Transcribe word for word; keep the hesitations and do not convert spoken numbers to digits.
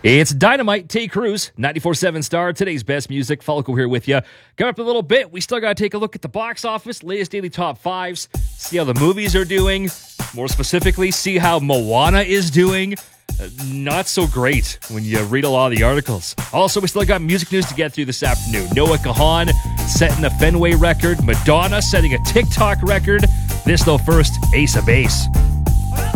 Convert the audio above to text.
It's Dynamite, Tay Cruz, ninety-four point seven Star, today's best music. Falco here with you. Coming up in a little bit, we still got to take a look at the box office, latest daily top fives, see how the movies are doing. More specifically, see how Moana is doing. Uh, not so great when you read a lot of the articles. Also, we still got music news to get through this afternoon. Noah Kahan setting a Fenway record. Madonna setting a TikTok record. This, though, first, Ace of Base.